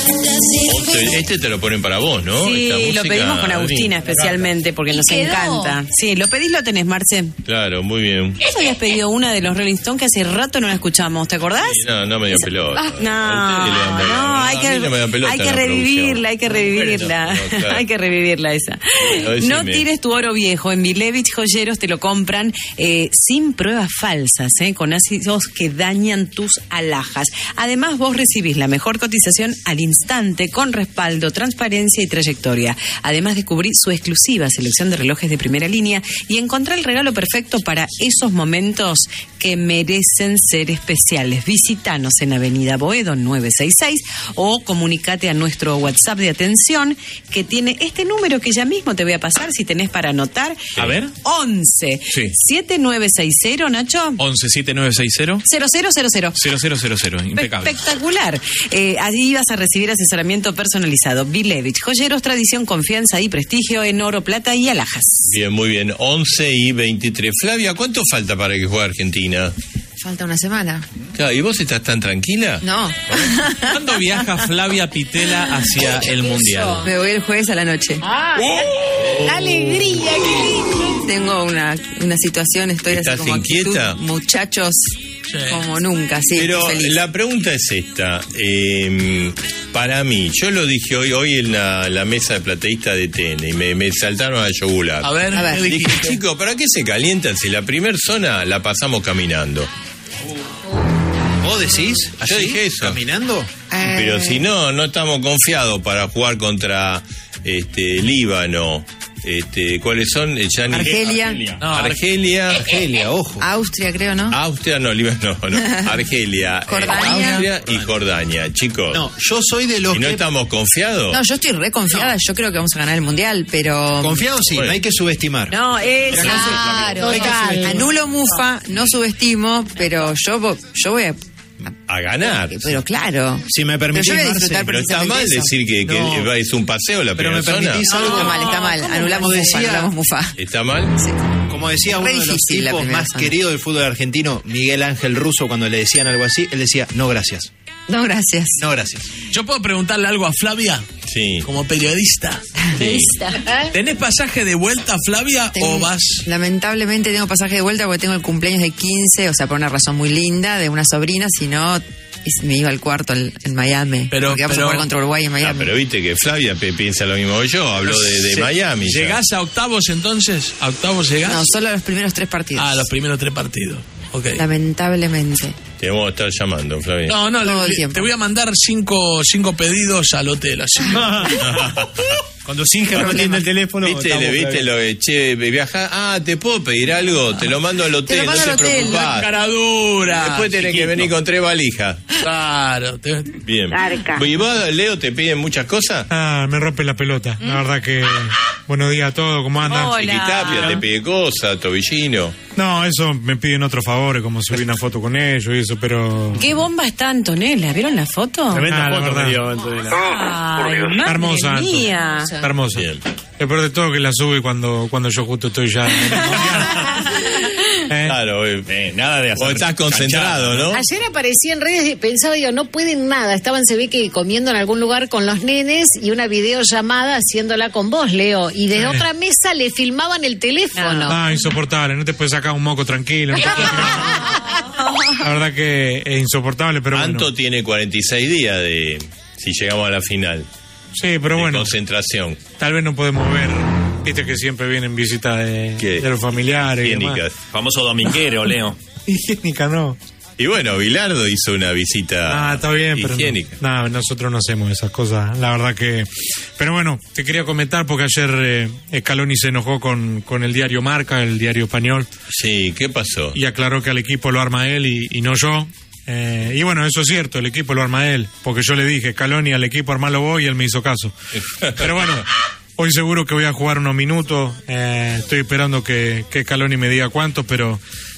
Este te lo ponen para vos, ¿no? Sí, esta música, lo pedimos con Agustina especialmente porque nos encanta. Sí, lo pedís, lo tenés, Marce. Claro, muy bien. Vos habías pedido una de los Rolling Stones que hace rato no la escuchamos, ¿te acordás? Sí, no me dio pelota. Hay que revivirla, hay que revivirla. Claro. Hay que revivirla esa. No tires tu oro viejo. En Vilevich Joyeros te lo compran sin pruebas falsas, con ácidos que dañan tus alhajas. Además, vos recibís la mejor cotización al instante con respaldo, transparencia y trayectoria. Además, descubrí su exclusiva selección de relojes de primera línea y encontré el regalo perfecto para esos momentos que merecen ser especiales. Visítanos en Avenida Boedo 966 o comunicate a nuestro WhatsApp de atención que tiene este número que ya mismo te voy a pasar si tenés para anotar. A ver. 11 7960, Nacho. 11 7960 0000. Impecable. Espectacular. Allí vas a recibir asesoramiento personalizado. Vilevich Joyeros, tradición, confianza y prestigio en oro, plata y alhajas. Bien, muy bien. 11:23. Flavia, ¿cuánto falta para que juegue Argentina? Falta una semana. Claro, ¿y vos estás tan tranquila? No. ¿Cuándo viaja Flavia Pitela hacia el Mundial? Me voy el jueves a la noche. ¡Alegría! ¡Qué lindo! Tengo una situación, estoy así como inquieta? Actitud, muchachos, como nunca, sí. Pero feliz. la pregunta es esta. Para mí, yo lo dije hoy en la mesa de plateísta de TN y me saltaron a yugular. A ver. Dije, chicos, ¿para qué se calientan si la primer zona la pasamos caminando? ¿Vos decís? Yo dije eso. ¿Caminando? Pero si no estamos confiados para jugar contra Líbano. ¿Cuáles son? Argelia. Argelia, ojo. Austria, creo, ¿no? Austria, no, Líbano, no. Argelia, Jordania. Austria y Jordania, chicos. No, yo soy de los ¿Y no que... estamos confiados? No, yo estoy re confiada, yo creo que vamos a ganar el Mundial, pero... Confiado sí, Bueno. no hay que subestimar. No, es... Claro, total. Anulo Mufa, no subestimo, pero yo voy A ganar. Pero claro. Si me permitís, Pero yo voy a Marce, disfrutar Pero está mal precisamente decir que No. es un paseo la Pero primera me zona. permitís algo. Está mal. Anulamos Mufa. ¿Está mal? Sí. Como decía uno Re de los difícil la tipos primera más zona. queridos del fútbol argentino, Miguel Ángel Russo, cuando le decían algo así, él decía, no gracias. No, gracias. No gracias. ¿Yo puedo preguntarle algo a Flavia? Sí. Como periodista. Sí. ¿Tenés pasaje de vuelta, Flavia, o vas? Lamentablemente tengo pasaje de vuelta porque tengo el cumpleaños de 15, o sea, por una razón muy linda, de una sobrina, si no, me iba al cuarto en Miami. Pero- porque vamos a jugar contra Uruguay en Miami. Pero viste que Flavia piensa lo mismo que yo. Habló de Miami. ya. ¿Llegás a octavos entonces? ¿A octavos llegás? No, solo los primeros 3 partidos. Los primeros 3 partidos. Ok. Lamentablemente. Te vamos a estar llamando, Flavia. No, Todo el tiempo. te voy a mandar 5 pedidos al hotel, así. Cuando Singer no atiende el teléfono... ¿Viste estamos, lo de, che, viaja? ¿Te puedo pedir algo? Te lo mando al hotel, Te lo mando no al te hotel, preocupás. Cara dura. Después tenés que venir con 3 valijas. Claro. Bien. ¿Y vos, Leo, te piden muchas cosas? Me rompe la pelota. La verdad que... Buenos días a todos, ¿cómo andan? Hola. Chiquitapia te pide cosas, Tobillino. No, eso me piden otros favores, como subir una foto con ellos y eso, pero... ¿Qué bomba está Antonella? ¿Vieron la foto? Tremenda Tremenda foto foto me me dio dio Antonella. Ay, madre Hermosa, mía. Está hermosa. Bien. Lo peor de todo que la sube cuando yo justo estoy ya... Claro, Nada de vos hacer estás concentrado, ¿no? Ayer aparecí en redes y pensaba, digo, no pueden nada. Estaban, se ve que comiendo en algún lugar con los nenes y una videollamada haciéndola con vos, Leo. Y desde otra mesa le filmaban el teléfono. Ah, insoportable, no te puedes sacar un moco tranquilo. No te puedes la verdad que es insoportable, pero Anto bueno. tiene 46 días de... Si llegamos a la final. Sí, pero de bueno, concentración. tal vez no podemos ver... Viste que siempre vienen visitas ¿Qué? de los familiares y demás. Higiénicas. Famoso dominguero, Leo. Higiénica no. Y bueno, Bilardo hizo una visita Está bien, pero higiénica. no, nosotros no hacemos esas cosas, la verdad que... Pero bueno, te quería comentar porque ayer Scaloni se enojó con el diario Marca, el diario español, Sí, ¿qué pasó? y aclaró que al equipo lo arma él y no yo. Y bueno, eso es cierto, el equipo lo arma él, porque yo le dije, Scaloni, al equipo armarlo vos, y él me hizo caso. Pero bueno, hoy seguro que voy a jugar unos minutos, estoy esperando que Scaloni me diga cuánto, pero